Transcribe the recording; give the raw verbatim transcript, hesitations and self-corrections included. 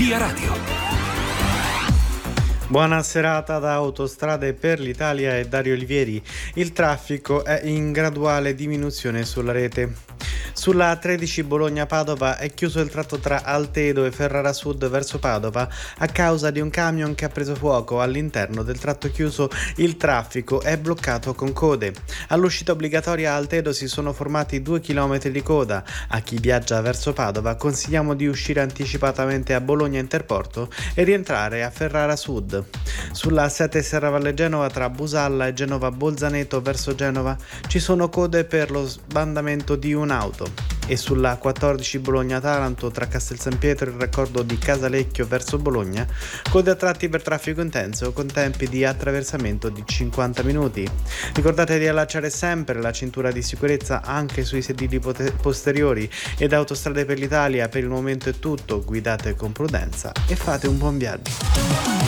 Via Radio. Buona serata da Autostrade per l'Italia e Dario Olivieri. Il traffico è in graduale diminuzione sulla rete. Sulla tredici Bologna-Padova è chiuso il tratto tra Altedo e Ferrara Sud verso Padova a causa di un camion che ha preso fuoco. All'interno del tratto chiuso il traffico è bloccato con code. All'uscita obbligatoria a Altedo si sono formati due chilometri di coda. A chi viaggia verso Padova consigliamo di uscire anticipatamente a Bologna Interporto e rientrare a Ferrara Sud. Sulla sette Serravalle Genova tra Busalla e Genova Bolzaneto verso Genova ci sono code per lo sbandamento di un'auto. E sulla quattordici Bologna-Taranto tra Castel San Pietro e il raccordo di Casalecchio verso Bologna, code a tratti per traffico intenso con tempi di attraversamento di cinquanta minuti. Ricordate di allacciare sempre la cintura di sicurezza anche sui sedili pot- posteriori. Ed Autostrade per l'Italia per il momento è tutto, guidate con prudenza e fate un buon viaggio.